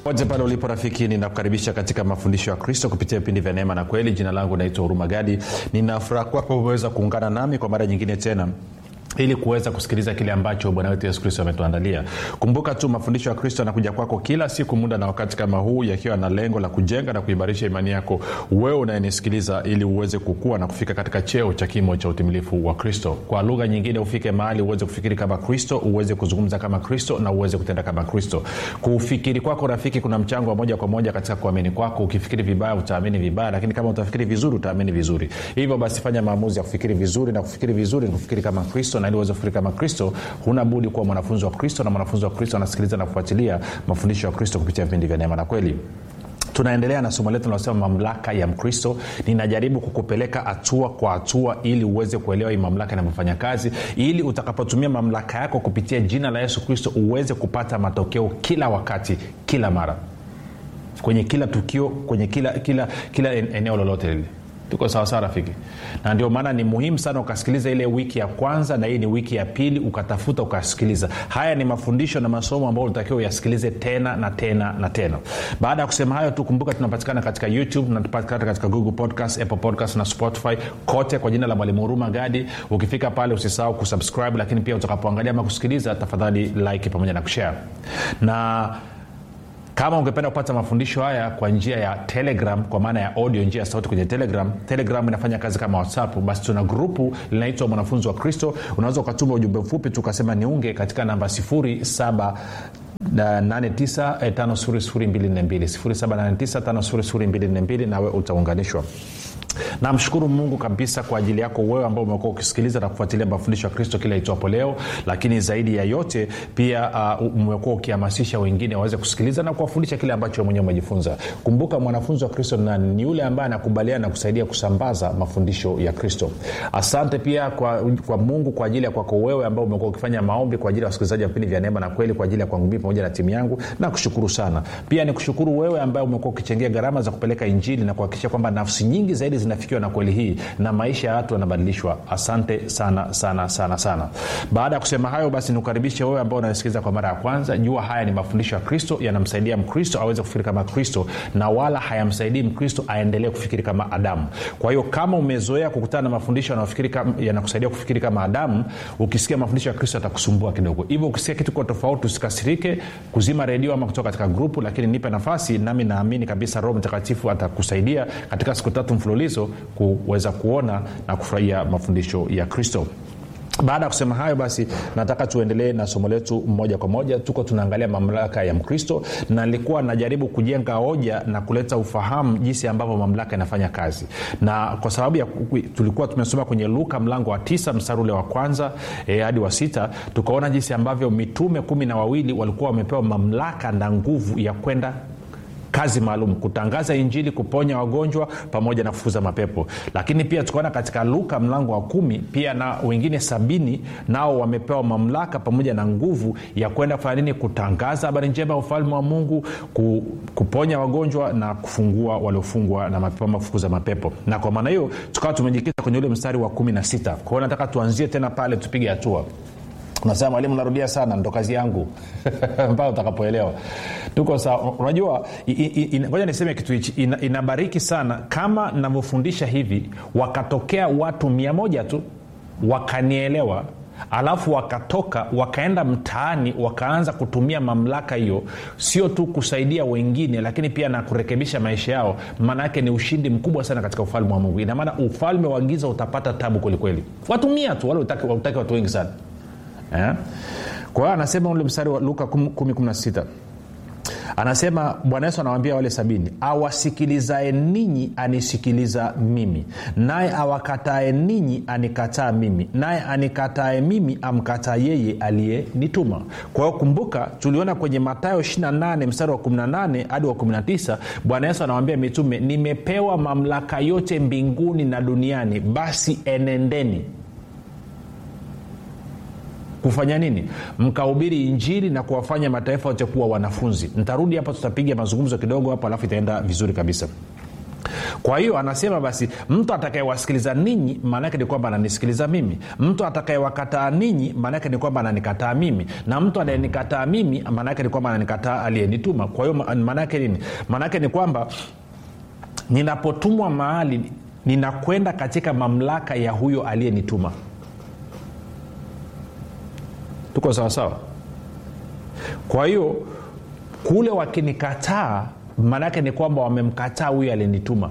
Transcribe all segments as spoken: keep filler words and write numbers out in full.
Pote pale ulipo rafiki, ninakukaribisha katika mafundisho ya Kristo kupitia vipindi vya neema na kweli. Jina langu naitwa Huruma Gadi. Ninafuraha kwako umeweza kuungana nami kwa mara nyingine tena ili kuweza kusikiliza kile ambacho Bwana wetu Yesu Kristo ametuandalia. Kumbuka tu mafundisho ya Kristo yanakuja kwako kila siku muda na wakati kama huu, yakiwa na lengo la kujenga na kuimarisha imani yako wewe unayenisikiliza, ili uweze kukua na kufika katika cheo cha kimo cha utimilifu wa Kristo. Kwa lugha nyingine, ufike mahali uweze kufikiri kama Kristo, uweze kuzungumza kama Kristo na uweze kutenda kama Kristo. Kufikiri kwako rafiki kuna mchango wa moja kwa moja katika kuamini kwako. Ukifikiri vibaya utaamini vibaya, lakini kama utafikiri vizuri utaamini vizuri. Hivyo basi fanya maamuzi ya kufikiri vizuri, na kufikiri vizuri ni kufikiri kama Kristo, na ili uweze kufikiri kama Kristo huna budi kuwa mwanafunzi wa Kristo, na mwanafunzi wa Kristo anasikiliza na kufuatilia mafundisho ya Kristo kupitia vipindi vya neema na kweli. Tunaendelea na somo letu linalosema mamlaka ya Mkristo. Ninajaribu kukupeleka hatua kwa hatua ili uweze kuelewa hii mamlaka inavyofanya kazi, ili utakapotumia mamlaka yako kupitia jina la Yesu Kristo uweze kupata matokeo kila wakati, kila mara, kwenye kila tukio, kwenye kila kila kila eneo lolote lile. Tuko sawa sawa rafiki? Na ndio maana ni muhimu sana ukasikiliza ile wiki ya kwanza na hii ni wiki ya pili, ukatafuta ukasikiliza. Haya ni mafundisho na masomo ambayo unatakiwa uyasikilize tena na tena na tena. Baada ya kusema hayo, tukumbuka tunapatikana katika YouTube, na tunapatikana katika Google Podcast, Apple Podcast na Spotify, kote kwa jina la Mwalimu Huruma Gadi. Ukifika pale usisahau kusubscribe, lakini pia utakapoangalia ama kusikiliza tafadhali like pamoja na kushare. Na kama ungependa kupata mafundisho haya kwa njia ya Telegram, kwa maana ya audio, njia ya sauti kwenye Telegram, Telegram inafanya kazi kama WhatsApp. Basi tuna grupu linaitwa Mwanafunzi wa Kristo. Unaweza ukatuma ujumbe mfupi tukasema niunge katika namba sifuri saba nane tisa tano sifuri sifuri mbili nne mbili sifuri saba nane tisa tano sifuri sifuri mbili nne mbili, nawe utaunganishwa. Na mshukuru Mungu kabisa kwa ajili yako wewe ambao umekuwa ukisikiliza na kufuatilia mafundisho ya Kristo kila itwapo leo. Lakini zaidi ya yote pia uh, umekuwa ukihamasisha wengine waweze kusikiliza na kuwafundisha kile ambacho mwenyewe umejifunza. Kumbuka mwanafunzi wa Kristo na ni yule ambaye anakubaliana na kusaidia kusambaza mafundisho ya Kristo. Asante pia kwa, kwa Mungu kwa ajili ya kwako wewe ambao umekuwa ukifanya maombi kwa ajili ya wasikilizaji wa vipindi vya neema na kweli, kwa ajili ya kwangu mimi pamoja na timu yangu, na kushukuru sana. Pia nikushukuru wewe ambaye umekuwa ukichangia gharama za kupeleka injili na kuhakikisha kwamba nafsi nyingi zaidi zinafikiwa na kweli hii na maisha ya watu yanabadilishwa. Asante sana sana sana sana. Baada ya kusema hayo, basi nikukaribishe wewe ambao unasikiliza kwa mara ya kwanza. Jua haya ni mafundisho ya Kristo, yanamsaidia Mkristo aweze kufikiri kama Kristo, na wala hayamsaidii Mkristo aendelee kufikiri kama Adamu. Kwa hiyo kama umezoea kukutana na mafundisho yanayofikiri kama yanakusaidia kufikiri kama Adamu, ukisikia mafundisho ya Kristo atakusumbua kidogo. Hivyo ukisikia kitu kwa tofauti usikasirike, kuzima redio ama kutoka katika grupu, lakini nipe nafasi, nami naamini kabisa Roho Mtakatifu atakusaidia katika siku tatu mfululizo kuweza kuona na kufurahia mafundisho ya Kristo. Baada ya kusema hayo, basi nataka tuendelee na somo letu moja kwa moja. Tuko tunaangalia mamlaka ya Mkristo, na nilikuwa najaribu kujenga hoja na kuleta ufahamu jinsi ambavyo mamlaka inafanya kazi. Na kwa sababu ya tulikuwa tumesoma kwenye Luka mlango wa tisa mstari ule wa kwanza eh, hadi wa sita, tukaona jinsi ambavyo mitume kumi na wawili walikuwa wamepewa mamlaka na nguvu ya kwenda kazi maalum, kutangaza injili, kuponya wagonjwa pamoja na kufukuza mapepo. Lakini pia tukaona katika Luka mlango wa kumi pia na wengine sabini nao wamepewa mamlaka pamoja na nguvu ya kwenda kufanya nini? Kutangaza habari njema ya ufalme wa Mungu, kuponya wagonjwa na kufungua waliofungwa na mapepo, kufukuza mapepo. Na kwa maana hiyo tukawa tumejikita kwenye ule mstari wa kumi na sita. Kwa hiyo nataka tuanzie tena pale, tupige hatua. Unasema mwalimu narudia sana, ndo kazi yangu mpaka utakapoelewa. Tuko sawa. Unajua, ngoja niseme kitu hichi, ina, inabariki sana kama ninavyofundisha hivi, wakatokea watu mia moja tu wakanielewa, alafu wakatoka wakaenda mtaani wakaanza kutumia mamlaka hiyo, sio tu kusaidia wengine lakini pia na kurekebisha maisha yao. Maana yake ni ushindi mkubwa sana katika ufalme wa Mungu. Ina maana ufalme wa giza utapata tabu kweli kweli. Watu mia tu, wale utaki, utaki watu wengi sana. Eh? Kwa hiyo anasema ule mstari wa Luka kumi kumi na sita, anasema Bwana Yesu anawaambia wale sabini, awasikilizae ninyi anisikiliza mimi, naye awakatae ninyi anikataa mimi, naye anikatae mimi amkataa yeye aliyenituma. Kwa hiyo kumbuka tuliona kwenye Mathayo ishirini na nane mstari wa kumi na nane hadi wa kumi na tisa, Bwana Yesu anawaambia mitume, nimepewa mamlaka yote mbinguni na duniani, basi enendeni. Kufanya nini? Mkahubiri injili na kuwafanya mataifa yote kuwa wanafunzi. Nitarudi hapa, tutapiga mazungumzo kidogo hapa alafu itaenda vizuri kabisa. Kwa hiyo anasema basi mtu atakayewasikiliza ninyi maana yake ni kwamba ananisikiliza mimi, mtu atakayewakataa ninyi maana yake ni kwamba ananikataa mimi, na mtu anayenikataa mimi maana yake ni kwamba ananikataa aliyenituma. Kwa hiyo maana yake nini? Maana yake ni kwamba ninapotumwa mahali ninakwenda katika mamlaka ya huyo aliyenituma. Tuko sawa sawa? Kwa hiyo kule wakinikataa maana yake ni kwamba wamemkataa huyo aliyenituma.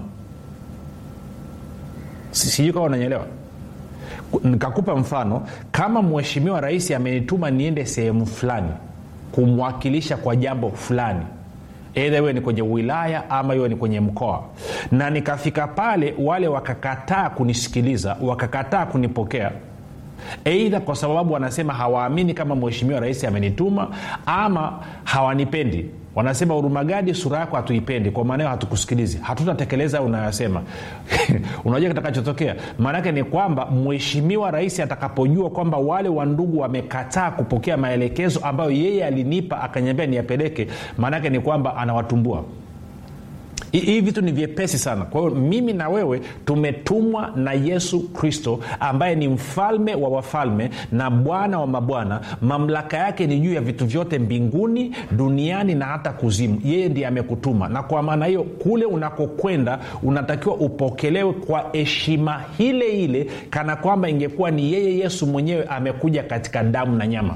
Sijui kama unanielewa. Nikakupa mfano, kama mheshimiwa rais amenituma niende sehemu fulani kumwakilisha kwa jambo fulani, either iwe ni kwenye wilaya ama iwe ni kwenye mkoa, na nikafika pale wale wakakataa kunisikiliza, wakakataa kunipokea, either kwa sababu wanasema hawaamini kama mheshimiwa rais amenituma ama hawanipendi, wanasema Hurumagadi sura yako hatuipendi, kwa maana hatukusikilizi, hatutatekeleza unayosema. Unajua kitakachotokea? Maana yake ni kwamba mheshimiwa rais atakapojua kwamba wale wandugu wamekataa kupokea maelekezo ambayo yeye alinipa akaniambia niyapeleke, maana yake ni kwamba anawatumbua. Hivi vitu ni vyepesi sana. Kwa hiyo mimi na wewe tumetumwa na Yesu Kristo ambaye ni mfalme wa wafalme na Bwana wa mabwana. Mamlaka yake ni juu ya vitu vyote mbinguni, duniani na hata kuzimu. Yeye ndiye amekutuma, na kwa maana hiyo kule unakokwenda unatakiwa upokelewe kwa heshima ile ile, kana kwamba ingekuwa ni yeye Yesu mwenyewe amekuja katika damu na nyama.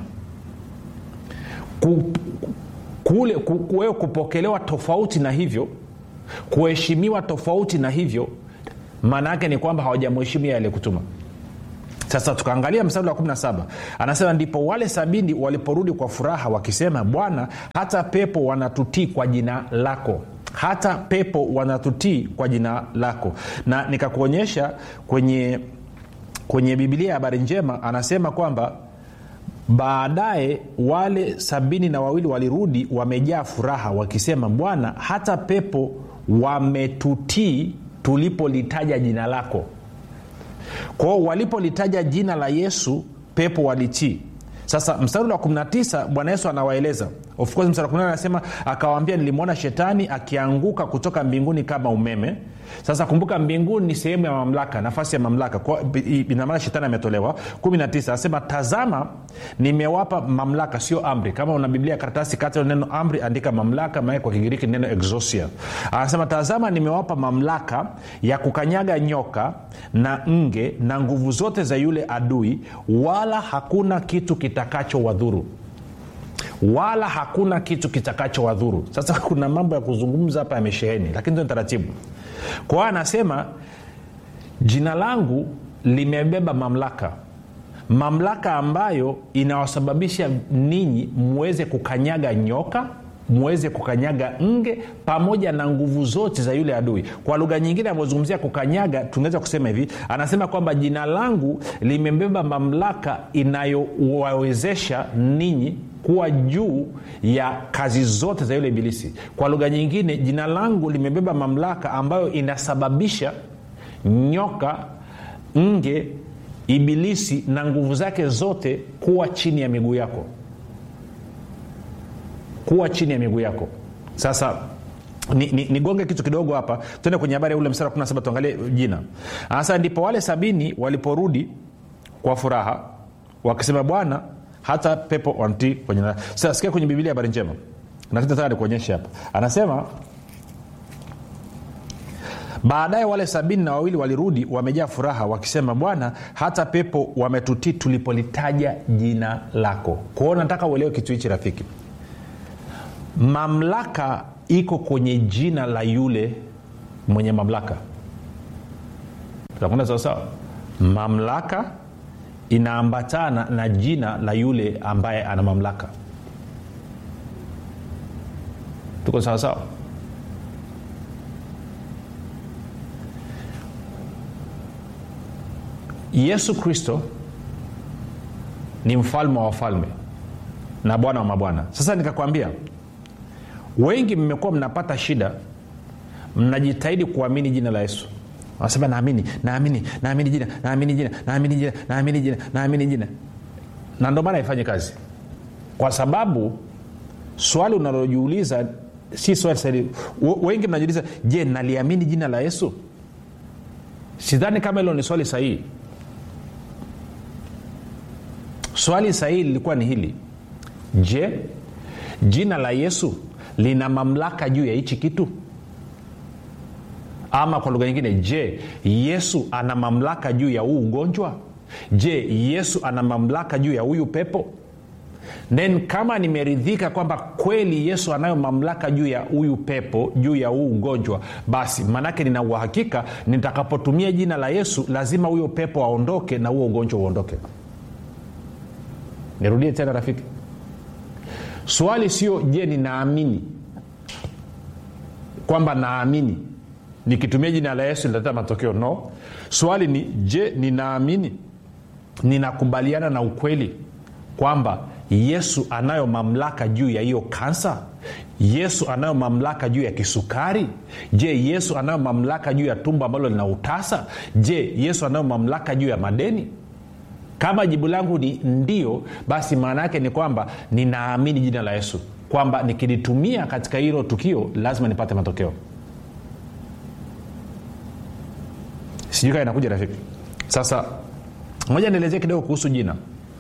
Kule wewe kupokelewa tofauti na hivyo, kuheshimiwa tofauti na hivyo, maana yake ni kwamba hawajamheshimu yeye aliyekutuma. Sasa tukaangalia mstari wa kumi na saba. Anasema ndipo wale sabini waliporudi kwa furaha wakisema, Bwana, hata pepo wanatutii kwa jina lako. Hata pepo wanatutii kwa jina lako. Na nikakuonyesha kwenye kwenye Biblia ya Habari Njema anasema kwamba baadaye wale sabini na wawili walirudi wamejaa furaha wakisema, Bwana, hata pepo wametutii tulipolitaja jina lako. Kwa hiyo walipolitaja jina la Yesu pepo walitii. Sasa mstari wa kumi na tisa Bwana Yesu anawaeleza. Of course mstari wa kumi na nane anasema akawaambia, nilimwona shetani akianguka kutoka mbinguni kama umeme. Sasa kumbuka, mbinguni ni sehemu ya mamlaka, nafasi ya mamlaka. Kwa ina maana shetani ametolewa. kumi na tisa anasema, tazama nimewapa mamlaka, sio amri. Kama una Biblia karatasi kati ya neno amri andika mamlaka, maana kwa Kigiriki neno exousia. Anasema tazama nimewapa mamlaka ya kukanyaga nyoka na nge na nguvu zote za yule adui, wala hakuna kitu kitakacho wadhuru. Wala hakuna kitu kitakacho wadhuru. Sasa kuna mambo ya kuzungumza hapa yamesheheni, lakini ndio taratibu. Kwa hiyo anasema jina langu limebeba mamlaka. Mamlaka ambayo inawasababisha ninyi muweze kukanyaga nyoka, muweze kukanyaga nge pamoja na nguvu zote za yule adui. Kwa lugha nyingine anazungumzia kukanyaga, tunaweza kusema hivi, anasema kwamba jina langu limebeba mamlaka inayowawezesha ninyi kuwa juu ya kazi zote za yule ibilisi. Kwa lugha nyingine, jina langu limebeba mamlaka ambayo inasababisha nyoka, nge, ibilisi na nguvu zake zote kuwa chini ya miguu yako. Kuwa chini ya miguu yako. Sasa nigonge ni, ni kitu kidogo hapa, tuende kwenye habari ya ule mstari wa kumi na saba tuangalie jina. Sasa ndipo wale sabini waliporudi kwa furaha wakisema, Bwana, hata pepo wanti kwenye. Sasa sikia kwenye Biblia ya Habari Njema, na kitu tayari kuonyesha hapa. Anasema baadaye wale sabini na wawili walirudi wamejaa furaha wakisema, Bwana, hata pepo wametutii tulipolitaja jina lako. Kwa hiyo nataka uelewe kitu hichi rafiki. Mamlaka iko kwenye jina la yule mwenye mamlaka. Tunakwenda sawa sawa? Mamlaka inaambatana na jina la yule ambaye ana mamlaka. Tuko sawa sawa? Yesu Kristo ni mfalme wa wafalme na Bwana wa mabwana. Sasa nikakwambia, wengi mmekuwa mnapata shida, mnajitahidi kuamini jina la Yesu. Wanasema naamini, naamini, naamini jina, naamini jina, naamini jina, naamini jina, naamini jina. Na ndio maana ifanye kazi. Kwa sababu swali unalojiuliza si swali sahihi. Wengi mnajiuliza, je, naliamini jina la Yesu? Sidhani kama hilo ni swali sahihi. Swali sahihi lilikuwa ni hili: je, jina la Yesu lina mamlaka juu ya hichi kitu? Ama kwa lugha nyingine, je, Yesu ana mamlaka juu ya huu ugonjwa? Je, Yesu ana mamlaka juu ya huyu pepo? Then kama nimeridhika kwamba kweli Yesu anayo mamlaka juu ya huyu pepo, juu ya huu ugonjwa, basi manake nina uhakika nitakapotumia jina la Yesu lazima huyo pepo aondoke na huo ugonjwa uondoke. Nirudie tena rafiki. Swali sio je ninaamini, kwamba naamini nikitumia jina la Yesu nitaleta matokeo. No. Swali ni je, ninaamini, ninakubaliana na ukweli kwamba Yesu anayo mamlaka juu ya hiyo kansa? Yesu anayo mamlaka juu ya kisukari? Je, Yesu anayo mamlaka juu ya tumbo ambalo lina utasa? Je, Yesu anayo mamlaka juu ya madeni? Kama jibu langu ni ndio, basi maana yake ni kwamba ninaamini jina la Yesu, kwamba nikilitumia katika hilo tukio lazima nipate matokeo. Sijui kama inakuja rafiki. Sasa ngoja nielezee kidogo kuhusu jina.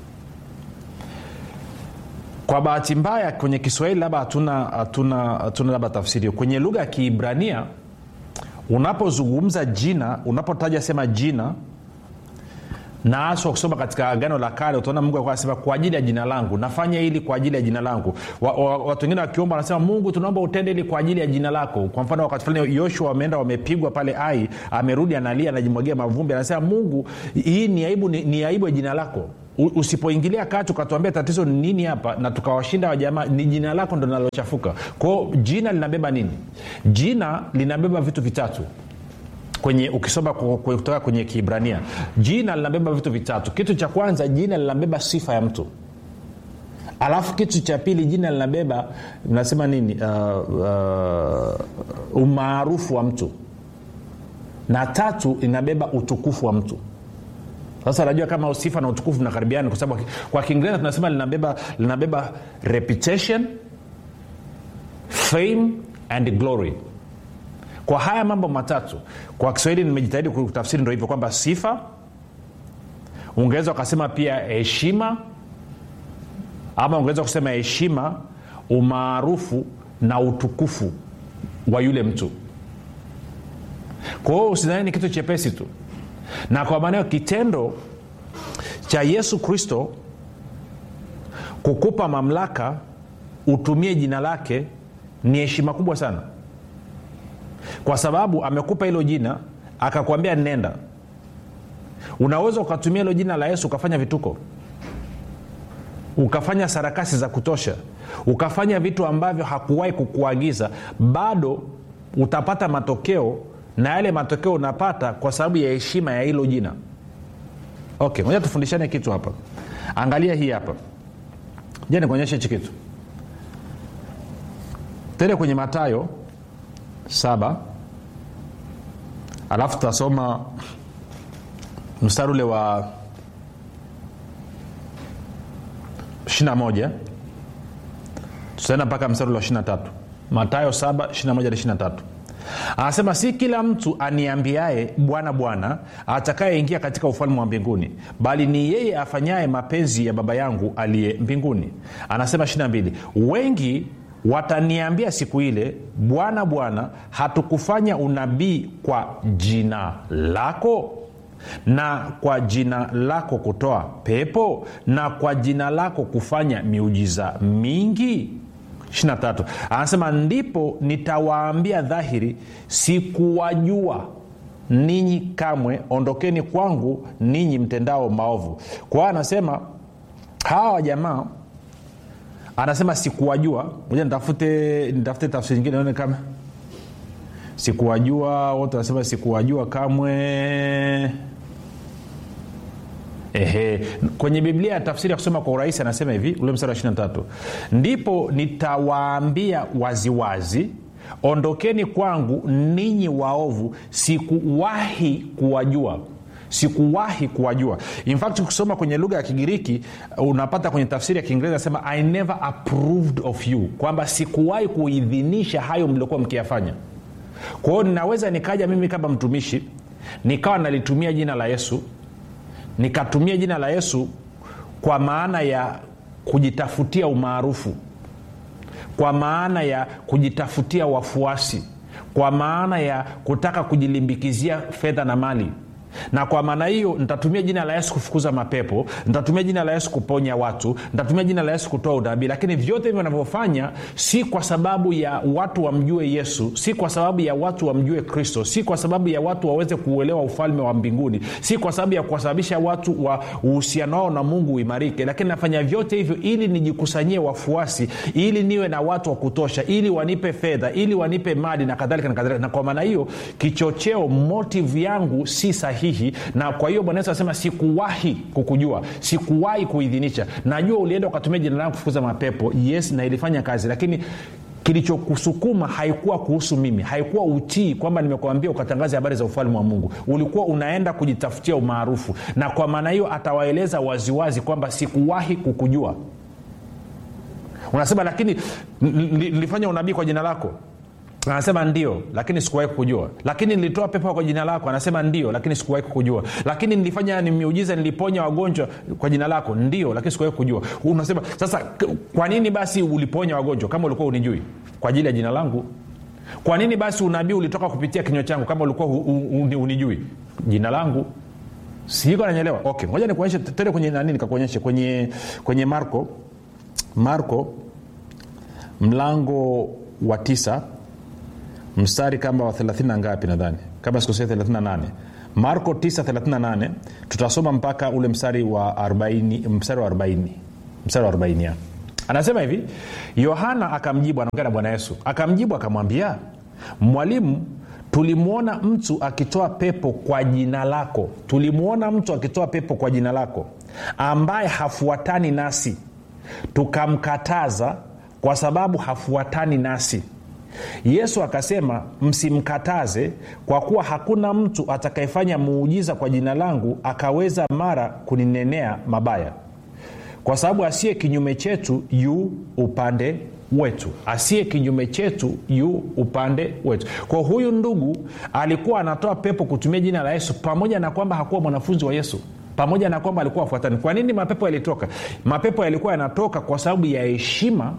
Kwa bahati mbaya kwenye Kiswahili labda hatuna hatuna hatuna labda tafsiri. Kwenye lugha ya Kiebrania unapozungumza jina, unapotaja sema jina, na hasa kusoma katika Agano la Kale utaona Mungu alikuwa anasema kwa ajili ya jina langu, nafanya hili kwa ajili ya jina langu. wa, wa, watu wengine wakiomba wanasema Mungu tunaomba utende hili kwa ajili ya jina lako. Kwa mfano wakati fulani Yoshua wameenda wamepigwa pale Ai, amerudi analia anajimwagia mavumbi, anasema Mungu hii ni aibu, ni, ni aibu ya jina lako. Usipoingilia kati ukatuambia tatizo ni nini hapa na tukawashinda wa jamaa, ni jina lako ndo linalochafuka. Kwa hiyo jina linabeba nini? Jina linabeba vitu vitatu. Kwenye ukisoma kutoka kwenye Kiebrania, jina linabeba vitu vitatu. Kitu cha kwanza, jina linabeba sifa ya mtu. Alafu kitu cha pili, jina linabeba nasema nini uh, uh, umaarufu wa mtu. Na tatu, inabeba utukufu wa mtu. Sasa najua kama sifa na utukufu vinakaribiana, kwa sababu kwa Kiingereza tunasema linabeba linabeba reputation, fame and glory. Kwa haya mambo matatu kwa Kiswahili nimejitahidi kutafsiri ndio hivyo, kwamba sifa, ungeweza kusema pia heshima, ama ungeweza kusema heshima, umaarufu na utukufu wa yule mtu. Kwa hiyo usidhani ni kitu chepesi tu. Na kwa maana kitendo cha Yesu Kristo kukupa mamlaka utumie jina lake ni heshima kubwa sana, kwa sababu amekupa hilo jina akakwambia nenda. Unaweza ukatumia hilo jina la Yesu ukafanya vituko, ukafanya sarakasi za kutosha, ukafanya vitu ambavyo hakuwahi kukuagiza, bado utapata matokeo, na yale matokeo unapata kwa sababu ya heshima ya hilo jina. Okay, ngoja tufundishane kitu hapa. Angalia hii hapa. Je, nikuonyeshe hichi kitu. Tende kwenye Mathayo saba, alafu tutasoma mstari ule wa ishirini na moja, tutaenda mpaka mstari ule wa ishirini na tatu. Mathayo saba ishirini na moja hadi ishirini na tatu. Anasema si kila mtu aniambiaye Bwana Bwana atakayeingia katika ufalme wa mbinguni, bali ni yeye afanyaye mapenzi ya Baba yangu aliye mbinguni. Anasema ishirini na mbili, wengi wataniambia siku ile, Bwana Bwana, hatukufanya unabii kwa jina lako, na kwa jina lako kutoa pepo, na kwa jina lako kufanya miujiza mingi? ishirini na tatu. Anasema ndipo nitawaambia dhahiri, sikuwajua ninyi kamwe, ondokeni kwangu ninyi mtendao maovu. Kwa hiyo anasema hawa jamaa, anasema sikuwajua. Ngoja nitafute nitafute tafsiri nyingine nione kama sikuwajua. Wote wanasema sikuwajua kamwe. Ehe, kwenye Biblia tafsiri ya kusema kwa urahisi anasema hivi, ule mstari wa ishirini na tatu, ndipo nitawaambia waziwazi, ondokeni kwangu ninyi waovu, sikuwahi kuwajua. sikuwahi kuwajua. In fact ukisoma kwenye lugha ya Kigiriki unapata kwenye tafsiri ya Kiingereza sema I never approved of you, kwamba sikuwahi kuidhinisha hayo mliokuwa mkiyafanya. Kwa hiyo ninaweza nikaja mimi kama mtumishi nikawa nalitumia jina la Yesu, nikatumia jina la Yesu kwa maana ya kujitafutia umaarufu, kwa maana ya kujitafutia wafuasi, kwa maana ya kutaka kujilimbikizia fedha na mali. Na kwa maana hiyo nitatumia jina la Yesu kufukuza mapepo, nitatumia jina la Yesu kuponya watu, nitatumia jina la Yesu kutoa unabii. Lakini vyote hivyo ninavyofanya si kwa sababu ya watu wamjue Yesu, si kwa sababu ya watu wamjue Kristo, si kwa sababu ya watu waweze kuuelewa ufalme wa mbinguni, si kwa sababu ya kuwasababisha watu wa uhusiano wao na Mungu uimarike. Lakini nafanya vyote hivyo ili nijikusanyie wafuasi, ili niwe na watu wa kutosha, ili wanipe fedha, ili wanipe mali na kadhalika na kadhalika. Na kwa maana hiyo kichocheo, motive yangu si sahihi. Na kwa hiyo Bwana Yesu anasema sikuwahi kukujua, sikuwahi kuidhinisha. Najua ulienda ukatumia jina langu kufukuza mapepo, yes, na ilifanya kazi, lakini kilichokusukuma haikuwa kuhusu mimi, haikuwa utii kwamba nimekuambia ukatangaze habari za ufalme wa Mungu. Ulikuwa unaenda kujitafutia umaarufu. Na kwa maana hiyo atawaeleza waziwazi kwamba sikuwahi kukujua. Unasema lakini nilifanya unabii kwa jina lako. Anasema ndio, lakini sikuwahi kukujua. Lakini nilitoa pepo kwa jina lako. Anasema ndio, lakini sikuwahi kukujua. Lakini nilifanya ni miujiza, niliponya wagonjwa kwa jina lako. Ndio, lakini sikuwahi kukujua. Unasema sasa kwa nini basi uliponya wagonjwa kama ulikuwa unijui? Kwa ajili ya jina langu. Kwa nini basi unabii ulitoka kupitia kinywa changu kama ulikuwa unijui? Jina langu. Siko nanyelewa. Okay, ngoja nikuonyeshe tena kwenye nani, nikakuonyeshe kwenye kwenye Marko Marko mlango wa tisa mstari kama wa thelathini na ngapi nadhani, kama sikosea thelathini na nane. Marko tisa thelathini na nane tutasoma mpaka ule mstari wa arobaini, mstari wa arobaini, mstari wa arobaini. Anasema hivi, Yohana akamjibu, anaongea na Bwana Yesu, akamjibu akamwambia, mwalimu, tulimuona mtu akitoa pepo kwa jina lako. Tulimuona mtu akitoa pepo kwa jina lako ambaye hafuatani nasi, tukamkataza kwa sababu hafuatani nasi. Yesu akasema, msimkataze, kwa kuwa hakuna mtu atakayefanya muujiza kwa jina langu akaweza mara kuninenea mabaya, kwa sababu asiye kinyume chetu yu upande wetu. Asiye kinyume chetu yu upande wetu. Kwa huyu ndugu alikuwa anatoa pepo kutumia jina la Yesu, pamoja na kwamba hakuwa mwanafunzi wa Yesu, pamoja na kwamba alikuwa afuatani. Kwa nini mapepo yalitoka? Mapepo yalikuwa yanatoka kwa sababu ya heshima,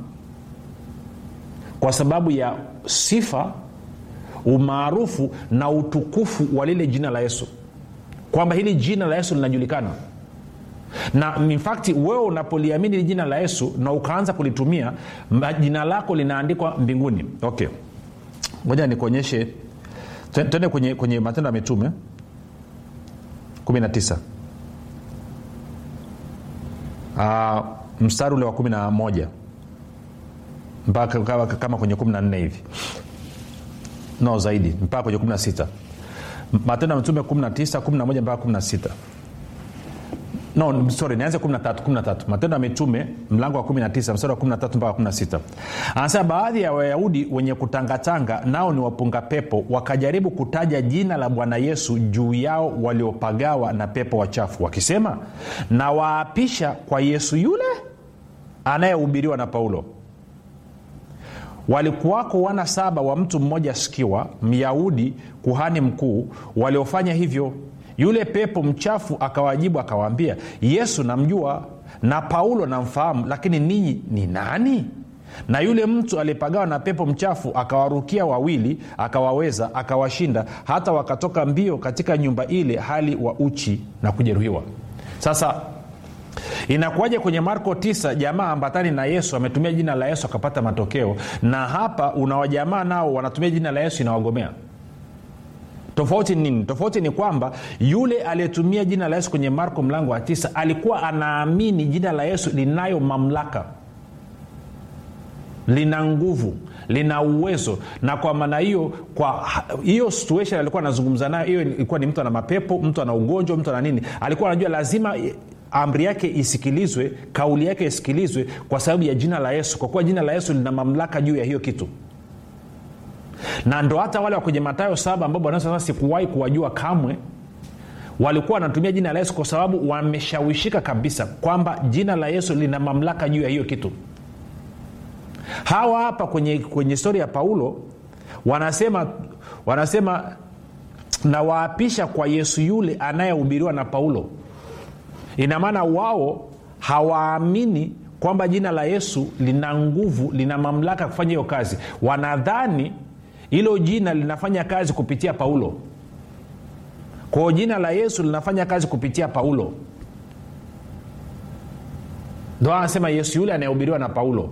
kwa sababu ya sifa, umaarufu na utukufu wa lile jina la Yesu, kwamba hili jina la Yesu linajulikana. Na in fact wewe unapoliamini jina la Yesu na ukaanza kulitumia, jina lako linaandikwa mbinguni. Okay, ngoja nikuonyeshe, twende kwenye kwenye Matendo ya Mitume kumi na tisa, ah mstari ule wa kumi na moja mpaka kama kwenye kumi na nne hivi, no zaidi, mpaka kwenye kumi na sita. Matendo ya Mitume kumi na tisa kumi na moja mpaka kumi na sita. No, sorry, nianze kumi na tatu, kumi na tatu. Matendo ya Mitume mlango wa kumi na tisa mstari wa kumi na tatu mpaka kumi na sita. Anasema, baadhi ya Wayahudi wenye kutangatanga, nao ni wapunga pepo, wakajaribu kutaja jina la Bwana Yesu juu yao waliopagawa na pepo wachafu, wakisema, na waapisha kwa Yesu yule anayehubiriwa na Paulo. Walikuwako wana saba wa mtu mmoja Sikiwa, Myahudi, kuhani mkuu, waliofanya hivyo. Yule pepo mchafu akawajibu akawaambia, Yesu namjua na Paulo namfahamu, lakini ninyi ni nani? Na yule mtu aliyepagawa na pepo mchafu akawarukia wawili, akawaweza, akawashinda, hata wakatoka mbio katika nyumba ile hali wa uchi na kujeruhiwa. Sasa inakuwaje kwenye Marko tisa jamaa ambatani na Yesu ametumia jina la Yesu akapata matokeo, na hapa unawajamaa nao wanatumia jina la Yesu inawagomea? Tofauti nini? Tofauti ni kwamba yule aliyetumia jina la Yesu kwenye Marko mlango wa tisa alikuwa anaamini jina la Yesu linayo mamlaka, lina nguvu, lina uwezo. Na kwa maana hiyo, kwa hiyo situation alikuwa anazungumza nayo, hiyo ilikuwa ni mtu ana mapepo, mtu ana ugonjwa, mtu ana nini, alikuwa anajua lazima amri yake isikilizwe, kauli yake isikilizwe kwa sababu ya jina la Yesu, kwa kuwa jina la Yesu lina mamlaka juu ya hiyo kitu. Na ndo hata wale wa kwenye Mathayo saba ambao Bwana sasa sikuwahi kuwajua kamwe, walikuwa wanatumia jina la Yesu kwa sababu wameshawishika kabisa kwamba jina la Yesu lina mamlaka juu ya hiyo kitu. Hawa hapa kwenye kwenye historia ya Paulo wanasema wanasema na waapisha kwa Yesu yule anayehubiriwa na Paulo. Ina maana wao hawaamini kwamba jina la Yesu lina nguvu, lina mamlaka kufanya hiyo kazi. Wanadhani hilo jina linafanya kazi kupitia Paulo. Kwa jina la Yesu linafanya kazi kupitia Paulo. Ndio anasema Yesu yule anayehubiriwa na Paulo.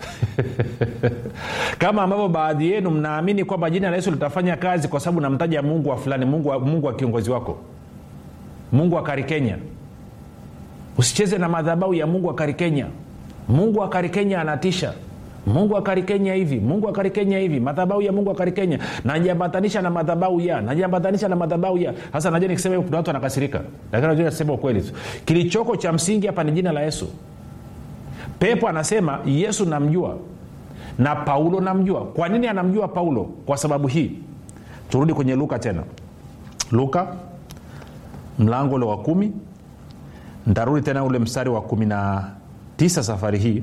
Kama ambavyo baadhi yenu mnaamini kwamba jina la Yesu litafanya kazi kwa sababu namtaja Mungu wa fulani, Mungu wa, Mungu wa kiongozi wako, Mungu wa Karikenya. Usicheze na madhabahu ya Mungu wa Karikenya. Mungu wa Karikenya anatisha. Mungu wa Karikenya hivi, Mungu wa Karikenya hivi, madhabahu ya Mungu wa Karikenya. Najambatanisha na madhabahu ya, najambatanisha na madhabahu ya. Sasa najua nikisema kuna watu wanakasirika. Lakini najua nasema ukweli tu. Kilichoko cha msingi hapa ni jina la Yesu. Pepo anasema Yesu namjua na Paulo namjua. Kwa nini anamjua Paulo? Kwa sababu hii. Turudi kwenye Luka tena. Luka mlango ule wa kumi. Ntarudi tena ule mstari wa kumi na tisa safari hii.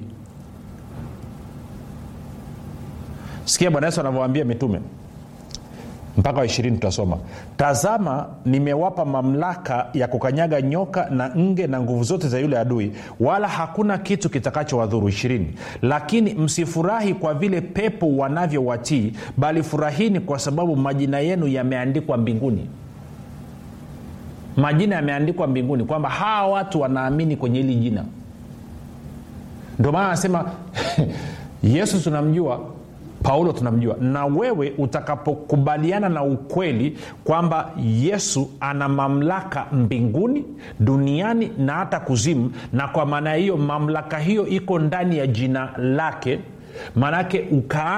Sikia Bwana Yesu anavyowaambia mitume. Mpaka wa ishirini tutasoma. Tazama nimewapa mamlaka ya kukanyaga nyoka na nge na nguvu zote za yule adui, wala hakuna kitu kitakachowadhuru. ishirini Lakini msifurahi kwa vile pepo wanavyowatii, bali furahini kwa sababu majina yenu yameandikwa mbinguni. Majina yameandikwa mbinguni, kwamba hawa watu wanaamini kwenye hili jina. Ndio maana anasema Yesu tunamjua, Paulo tunamjua. Na wewe utakapokubaliana na ukweli kwamba Yesu ana mamlaka mbinguni, duniani na hata kuzimu, na kwa maana hiyo mamlaka hiyo iko ndani ya jina lake, maana yake uka